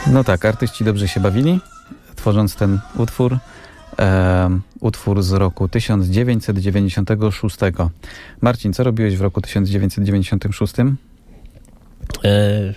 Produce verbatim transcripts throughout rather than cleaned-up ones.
No tak, artyści dobrze się bawili, tworząc ten utwór. E, utwór z roku tysiąc dziewięćset dziewięćdziesiątego szóstego. Marcin, co robiłeś w roku tysiąc dziewięćset dziewięćdziesiątym szóstym? E,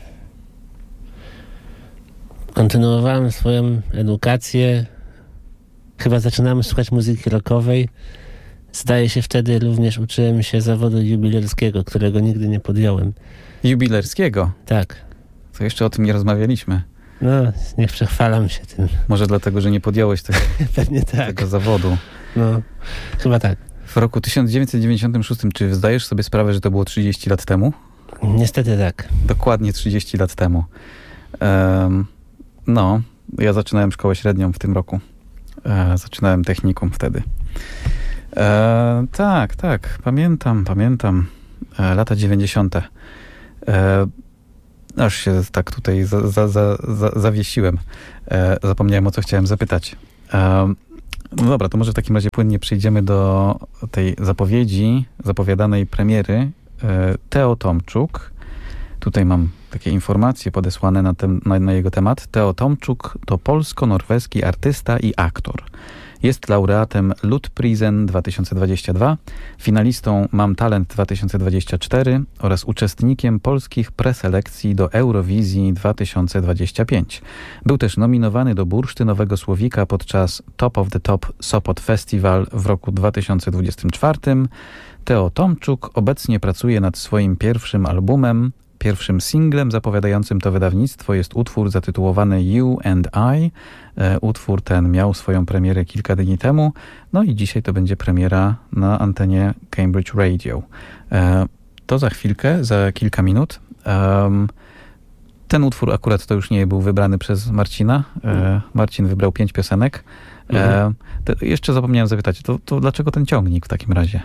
kontynuowałem swoją edukację. Chyba zaczynałem słuchać muzyki rockowej. Zdaje się, wtedy również uczyłem się zawodu jubilerskiego, którego nigdy nie podjąłem. Jubilerskiego? Tak. To jeszcze o tym nie rozmawialiśmy. No, nie przechwalam się tym. Może dlatego, że nie podjąłeś tego, Pewnie tak. tego zawodu. No, chyba tak. W roku tysiąc dziewięćset dziewięćdziesiątym szóstym, czy zdajesz sobie sprawę, że to było trzydzieści lat temu? Niestety tak. Dokładnie trzydzieści lat temu. Um, no, ja zaczynałem szkołę średnią w tym roku. E, zaczynałem technikum wtedy. E, tak, tak, pamiętam, pamiętam. E, lata dziewięćdziesiąte. E, aż się tak tutaj za, za, za, za, zawiesiłem. E, zapomniałem, o co chciałem zapytać. E, no dobra, to może w takim razie płynnie przejdziemy do tej zapowiedzi, zapowiadanej premiery e, Teo Tomczuk. Tutaj mam takie informacje podesłane na, tem, na, na jego temat. Teo Tomczuk to polsko-norweski artysta i aktor. Jest laureatem Lutprisen dwa tysiące dwadzieścia dwa, finalistą Mam Talent dwa tysiące dwadzieścia cztery oraz uczestnikiem polskich preselekcji do Eurowizji dwa tysiące dwadzieścia pięć. Był też nominowany do Bursztynowego Słowika podczas Top of the Top Sopot Festival w roku dwa tysiące dwudziestym czwartym. Teo Tomczuk obecnie pracuje nad swoim pierwszym albumem. Pierwszym singlem zapowiadającym to wydawnictwo jest utwór zatytułowany You and I. E, utwór ten miał swoją premierę kilka dni temu, no i dzisiaj to będzie premiera na antenie Cambridge Radio. E, to za chwilkę, za kilka minut. Um, ten utwór akurat to już nie był wybrany przez Marcina. E, Marcin wybrał pięć piosenek. E, to jeszcze zapomniałem zapytać, to, to dlaczego ten ciągnik w takim razie?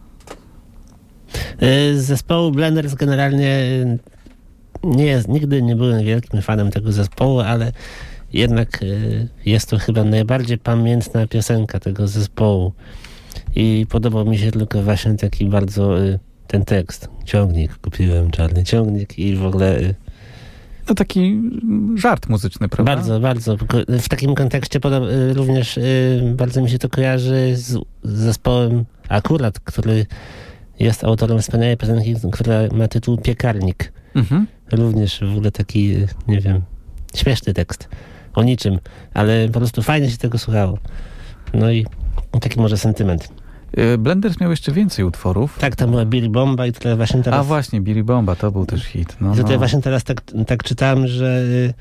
Z zespołu Blenders generalnie nie jest, nigdy nie byłem wielkim fanem tego zespołu, ale jednak jest to chyba najbardziej pamiętna piosenka tego zespołu i podobał mi się tylko właśnie taki bardzo ten tekst. Ciągnik, kupiłem czarny ciągnik i w ogóle... No taki żart muzyczny, prawda? Bardzo, bardzo. W takim kontekście podoba, również bardzo mi się to kojarzy z zespołem akurat, który jest autorem wspaniałej piosenki, która ma tytuł Piekarnik. Mhm. Również w ogóle taki, nie wiem, śmieszny tekst. O niczym, ale po prostu fajnie się tego słuchało. No i taki może sentyment. Blenders miał jeszcze więcej utworów. Tak, tam była Billy Bomba i tutaj właśnie teraz... A właśnie, Billy Bomba, to był też hit. No, I tutaj no. właśnie teraz tak, tak czytałem, że yy,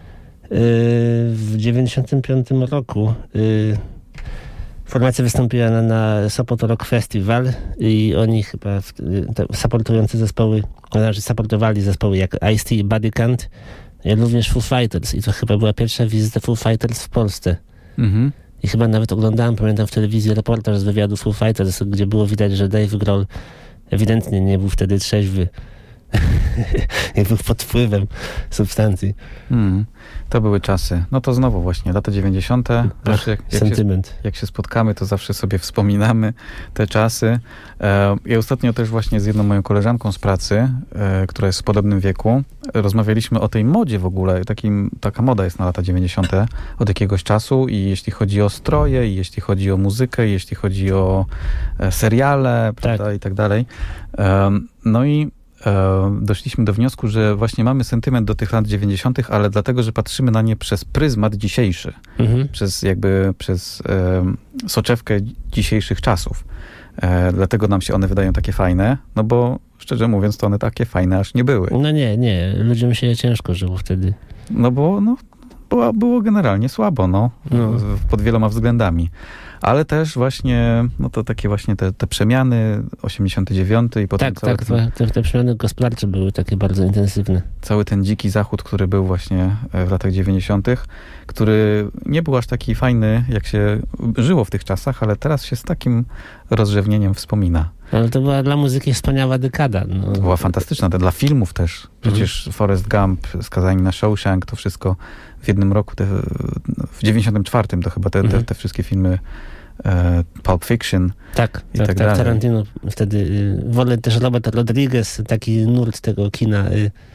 w dziewięćdziesiątym piątym roku yy, formacja wystąpiła na, na Sopot Rock Festival i oni chyba w, te supportujące zespoły, znaczy supportowali zespoły jak Ice-T i Body Count, również Foo Fighters i to chyba była pierwsza wizyta Foo Fighters w Polsce. Mhm. I chyba nawet oglądałem, pamiętam w telewizji reportaż z wywiadu Foo Fighters, gdzie było widać, że Dave Grohl ewidentnie nie był wtedy trzeźwy. Nie był pod wpływem substancji. Hmm, to były czasy. No to znowu właśnie, lata dziewięćdziesiąte. Ach, jak, jak sentyment. Się, jak się spotkamy, to zawsze sobie wspominamy te czasy. E, ja ostatnio też właśnie z jedną moją koleżanką z pracy, e, która jest w podobnym wieku, rozmawialiśmy o tej modzie w ogóle. Takim, taka moda jest na lata dziewięćdziesiąte od jakiegoś czasu i jeśli chodzi o stroje, i jeśli chodzi o muzykę, i jeśli chodzi o e, seriale, prawda, tak. i tak dalej. E, no i doszliśmy do wniosku, że właśnie mamy sentyment do tych lat dziewięćdziesiątych, ale dlatego, że patrzymy na nie przez pryzmat dzisiejszy. Mhm. Przez jakby, przez e, soczewkę dzisiejszych czasów. E, dlatego nam się one wydają takie fajne, no bo szczerze mówiąc, to one takie fajne aż nie były. No nie, nie. Ludziom się ciężko żyło wtedy. No bo no, było, było generalnie słabo, no, no. Pod wieloma względami. Ale też właśnie, no to takie właśnie te, te przemiany, osiemdziesiąty dziewiąty i potem... Tak, tak, ten, te, te przemiany gospodarcze były takie bardzo intensywne. Cały ten dziki zachód, który był właśnie w latach dziewięćdziesiątych, który nie był aż taki fajny, jak się żyło w tych czasach, ale teraz się z takim rozrzewnieniem wspomina. Ale to była dla muzyki wspaniała dekada. No. To była fantastyczna, to dla filmów też. Przecież mhm. Forrest Gump, Skazani na Shawshank, to wszystko w jednym roku, te, w dziewięćdziesiątym czwartym to chyba te, mhm. te, te wszystkie filmy e, Pulp Fiction. Tak, i tak, tak, tak dalej. Tarantino wtedy, y, wolę też Robert Rodriguez, taki nurt tego kina, y,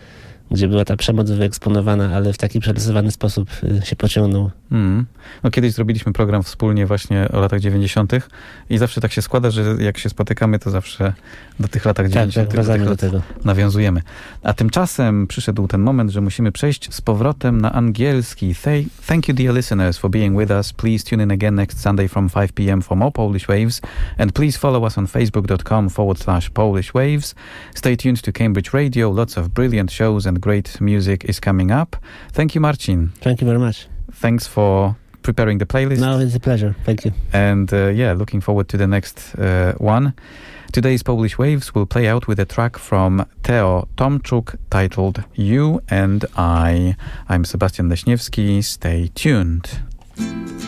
gdzie była ta przemoc wyeksponowana, ale w taki przerysowany sposób y, się pociągnął. Mm. No kiedyś zrobiliśmy program wspólnie właśnie o latach dziewięćdziesiątych i zawsze tak się składa, że jak się spotykamy, to zawsze do tych latach dziewięćdziesiątych tak, wracamy do do tego. nawiązujemy. A tymczasem przyszedł ten moment, że musimy przejść z powrotem na angielski. Thank you, dear listeners, for being with us. Please tune in again next Sunday from five p.m. for more Polish Waves, and please follow us on facebook.com forward slash Polish Waves. Stay tuned to Cambridge Radio. Lots of brilliant shows and great music is coming up. Thank you, Marcin. Thank you very much. Thanks for preparing the playlist. No, it's a pleasure. Thank you. And uh, yeah, looking forward to the next uh, one. Today's Polish Waves will play out with a track from Teo Tomczuk titled You and I. I'm Sebastian Leśniewski. Stay tuned.